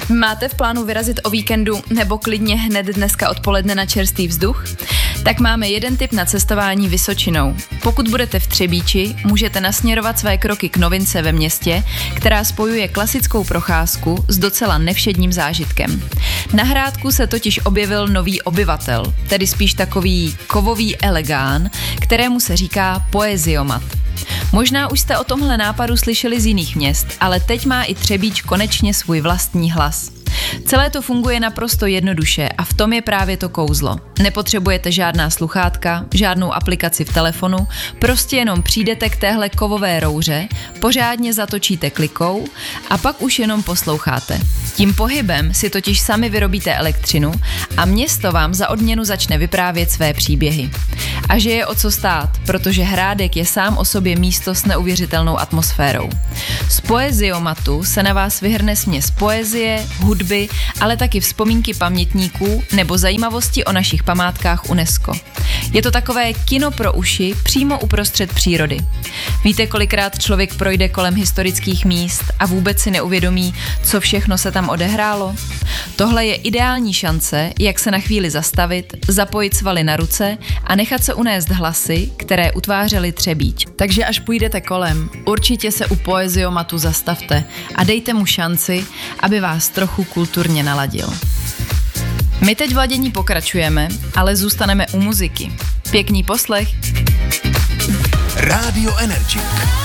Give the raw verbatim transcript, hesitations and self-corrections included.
Máte v plánu vyrazit o víkendu nebo klidně hned dneska odpoledne na čerstvý vzduch? Tak máme jeden tip na cestování Vysočinou. Pokud budete v Třebíči, můžete nasměrovat své kroky k novince ve městě, která spojuje klasickou procházku s docela nevšedním zážitkem. Na Hrádku se totiž objevil nový obyvatel, tedy spíš takový kovový elegán, kterému se říká poeziomat. Možná už jste o tomhle nápadu slyšeli z jiných měst, ale teď má i Třebíč konečně svůj vlastní hlas. Celé to funguje naprosto jednoduše a v tom je právě to kouzlo. Nepotřebujete žádná sluchátka, žádnou aplikaci v telefonu, prostě jenom přijdete k téhle kovové rouře, pořádně zatočíte klikou a pak už jenom posloucháte. Tím pohybem si totiž sami vyrobíte elektřinu a město vám za odměnu začne vyprávět své příběhy. A že je o co stát, protože Hrádek je sám o sobě místo s neuvěřitelnou atmosférou. Z poeziomatu se na vás vyhrne směs poezie, hudby, ale taky vzpomínky pamětníků nebo zajímavosti o našich památkách UNESCO. Je to takové kino pro uši přímo uprostřed přírody. Víte, kolikrát člověk projde kolem historických míst a vůbec si neuvědomí, co všechno se tam odehrálo? Tohle je ideální šance, jak se na chvíli zastavit, zapojit svaly na ruce a nechat se unést hlasy, které utvářely Třebíč. Takže až půjdete kolem, určitě se u poeziomatu zastavte a dejte mu šanci, aby vás trochu kulturně naladil. My teď v ladění pokračujeme, ale zůstaneme u muziky. Pěkný poslech. Radio Energy.